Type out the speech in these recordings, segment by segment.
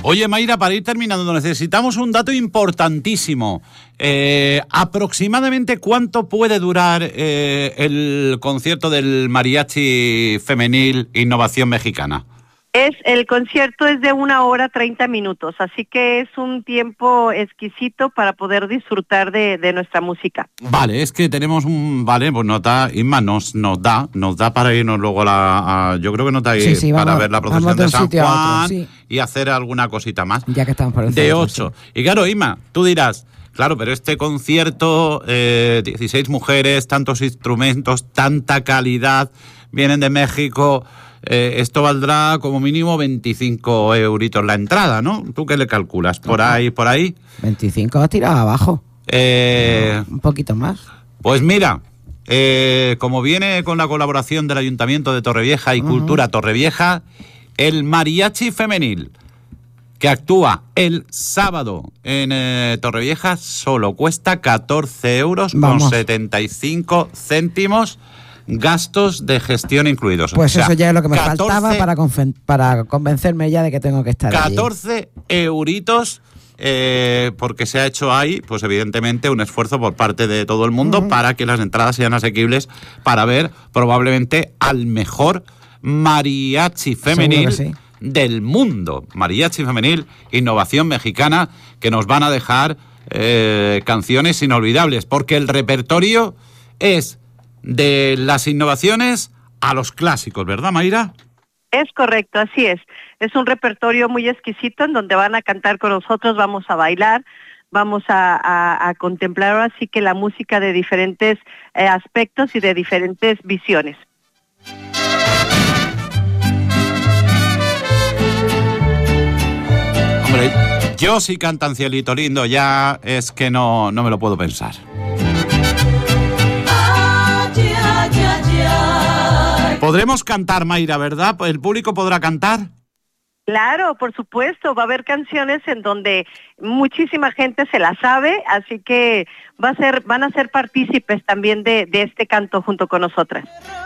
Oye, Mayra, para ir terminando, necesitamos un dato importantísimo. Aproximadamente, ¿cuánto puede durar el concierto del Mariachi Femenil Innovación Mexicana? El concierto es de 1 hora 30 minutos, así que es un tiempo exquisito para poder disfrutar de nuestra música. Vale, es que tenemos pues nota, Inma, nos da para irnos luego yo creo que nos da para ver la procesión de San Juan y hacer alguna cosita más. Ya que estamos por el de 8. Sí. Y claro, Inma, tú dirás, claro, pero este concierto, 16 mujeres, tantos instrumentos, tanta calidad, vienen de México... esto valdrá como mínimo 25 euritos la entrada, ¿no? ¿Tú qué le calculas? ¿Por ahí? 25 has tirado abajo. Un poquito más. Pues mira, como viene con la colaboración del Ayuntamiento de Torrevieja y Cultura Torrevieja, el Mariachi Femenil, que actúa el sábado en Torrevieja, solo cuesta 14 euros con 75 céntimos. Gastos de gestión incluidos. Pues eso ya es lo que me faltaba para convencerme ya de que tengo que estar 14 allí. Euritos, porque se ha hecho ahí, pues evidentemente, un esfuerzo por parte de todo el mundo para que las entradas sean asequibles, para ver probablemente al mejor mariachi femenil del mundo. Mariachi Femenil, Innovación Mexicana, que nos van a dejar canciones inolvidables, porque el repertorio es... de las innovaciones a los clásicos, ¿verdad, Mayra? Es correcto, así es. Es un repertorio muy exquisito en donde van a cantar con nosotros, vamos a bailar, vamos a contemplar ahora sí que la música de diferentes aspectos y de diferentes visiones. Hombre, yo si cantan Cielito Lindo ya es que no me lo puedo pensar. Podremos cantar, Mayra, ¿verdad? ¿El público podrá cantar? Claro, por supuesto, va a haber canciones en donde muchísima gente se la sabe, así que van a ser partícipes también de este canto junto con nosotras.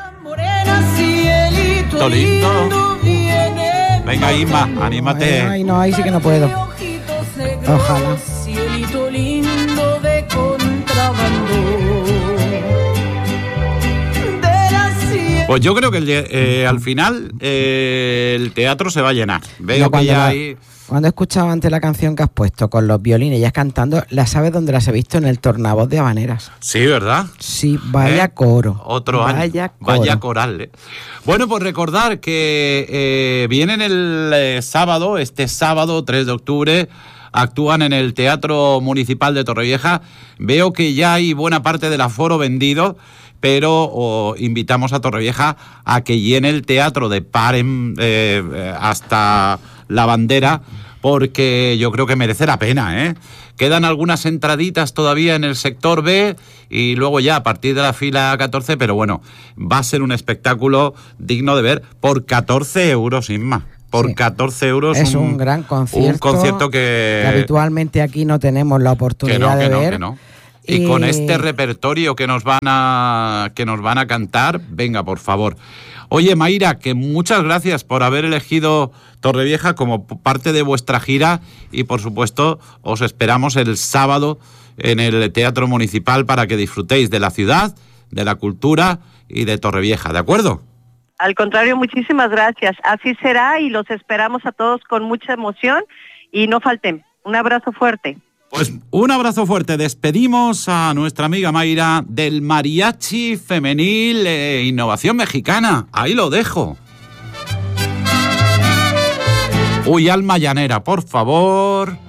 Cielito lindo. Venga, Inma, anímate. Ay, no, ahí sí que no puedo. Ojalá. Cielito lindo de contrabando. Pues yo creo que al final el teatro se va a llenar. Veo que ya hay... Cuando he escuchado antes la canción que has puesto con los violines, ellas cantando, ¿la sabes dónde las he visto? En el Tornavoz de Habaneras. Sí, ¿verdad? Sí, vaya coro. Otro año. Vaya coral. Bueno, pues recordar que vienen el sábado, este sábado 3 de octubre, actúan en el Teatro Municipal de Torrevieja. Veo que ya hay buena parte del aforo vendido, pero invitamos a Torrevieja a que llene el teatro de par hasta la bandera, porque yo creo que merece la pena, ¿eh? Quedan algunas entraditas todavía en el sector B y luego ya a partir de la fila 14, pero bueno, va a ser un espectáculo digno de ver por 14 euros, Inma. Por 14 euros. Es un gran concierto. Un concierto que habitualmente aquí no tenemos la oportunidad de ver. Que no. Y con este repertorio que nos van a cantar, venga, por favor. Oye, Mayra, que muchas gracias por haber elegido Torrevieja como parte de vuestra gira y, por supuesto, os esperamos el sábado en el Teatro Municipal para que disfrutéis de la ciudad, de la cultura y de Torrevieja, ¿de acuerdo? Al contrario, muchísimas gracias. Así será y los esperamos a todos con mucha emoción y no falten. Un abrazo fuerte. Pues un abrazo fuerte. Despedimos a nuestra amiga Mayra del Mariachi Femenil Innovación Mexicana. Ahí lo dejo. Uy, alma llanera, por favor.